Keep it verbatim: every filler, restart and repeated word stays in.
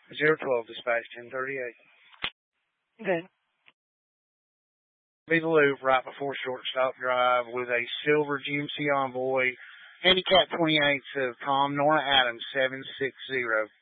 zero twelve, dispatch ten thirty-eight. Okay. Be the loop right before Shortstop Drive with a silver G M C Envoy, handicap twenty-eights of Tom Nora Adams, seven six zero.